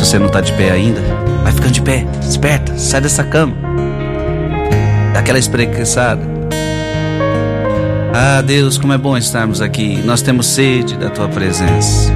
você não tá de pé ainda, vai ficando de pé, desperta, sai dessa cama, dá aquela espreguiçada. Ah, Deus, como é bom estarmos aqui. Nós temos sede da tua presença.